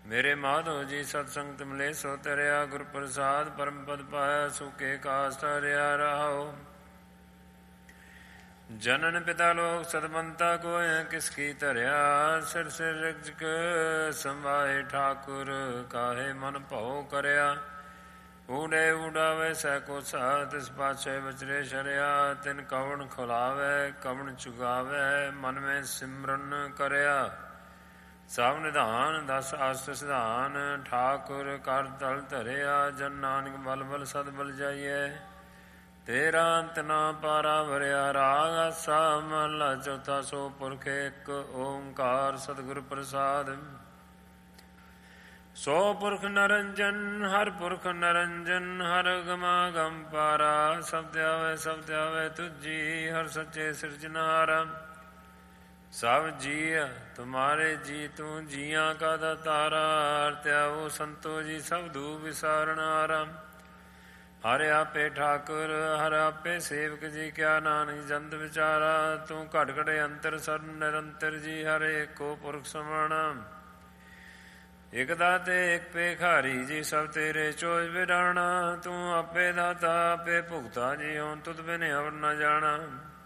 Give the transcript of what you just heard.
ਮੇਰੇ ਮਾਧੋ ਜੀ ਸਤਸੰਗਤ ਮਿਲੇ ਸੋ ਤਰਿਆ। ਗੁਰ ਪ੍ਰਸਾਦ ਪਰਮ ਪਦ ਪਾਇਆ ਸੁਖੇ ਕਾਸ ਤਰਿਆ ਰਹਾਓ। ਜਨਨ ਪਿਤਾ ਲੋਕ ਸਤਬੰਤਾ ਕੋਇ ਕਿਸ ਕੀ ਧਰਿਆ। ਸਿਰ ਸਿਰ ਰਿਜਕ ਸੰਭਾਏ ਠਾਕੁਰ ਕਾਹੇ ਮਨ ਭਉ ਕਰਿਆ। ਊੜੇ ਊਡਾਵੇ ਸਹਿ ਕੋ ਸਾ ਤਿਸ ਪਾਛੇ ਵਿਚਰੇ ਸ਼ਰਿਆ। ਤਿਨ ਕਵਣ ਖੁਲਾਵੇ ਕਵਣ ਚੁਗਾਵੇ ਮਨ ਮੈਂ ਸਿਮਰਨ ਕਰਿਆ। ਸਭ ਨਿਧਾਨ ਦਸ ਅਸ਼ਟ ਸਿਧਾਨ ਠਾਕੁਰ ਕਰ ਤਲ ਧਰਿਆ। ਜਨ ਨਾਨਕ ਬਲ ਬਲ ਸਦ ਬਲ ਜਾਈਏ ਤੇਰਾ ਅੰਤ ਨਾ ਪਾਰਾ ਭਰਿਆ। ਰਾਗ ਆਸਾ ਮਹਲਾ ਚੌਥਾ। ਸੋ ਪੁਰਖ ਇੱਕ ਓੰਕਾਰ ਸਤਿਗੁਰ ਪ੍ਰਸਾਦ। ਸੋ ਪੁਰਖ ਨਰੰਜਨ ਹਰ ਪੁਰਖ ਨਰੰਜਨ ਹਰ ਗਮਾਗਮ ਪਾਰਾ। ਸਬਦ ਆਵੇ ਤੁਝੀ ਹਰ ਸੱਚੇ ਸਿਰਜਨਹਾਰਾ। ਸਭ ਜੀ ਤੁਮਾਰੇ ਜੀ ਤੂੰ ਜੀਆਂ ਕਾ ਦਾਤਾਰਾ। ਹਰਤਿਆ ਉਹ ਸੰਤੋ ਜੀ ਸਭ ਦੂ ਵਿਸਾਰਣਹਾਰਾ। ਹਰ ਆਪੇ ਠਾਕੁਰ ਹਰ ਆਪੇ ਸੇਵਕ ਜੀ ਕਿਆ ਨਾਨਕ ਜੰਤ ਵਿਚਾਰਾ। ਤੂੰ ਘਟ ਘਟ ਅੰਤਰ ਸਰ ਨਿਰੰਤਰ ਜੀ ਹਰ ਏਕੋ ਪੁਰਖ ਸਮਾਣਾ। ਇਕ ਦਾਤੇ ਇਕ ਭੇਖਾਰੀ ਜੀ ਸਭ ਤੇਰੇ ਚੋਜ ਵਿਡਾਣਾ। ਤੂੰ ਆਪੇ ਦਾਤਾ ਆਪੇ ਭੁਗਤਾ ਜੀ ਹੁਣ ਤੁਧ ਬਿਨ ਅਵਰ ਨ ਜਾਣਾ।